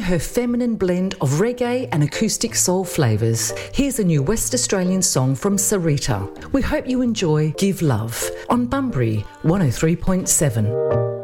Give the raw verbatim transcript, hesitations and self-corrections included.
her feminine blend of reggae and acoustic soul flavours, here's a new West Australian song from Sarita. We hope you enjoy Give Love on Bunbury one oh three point seven.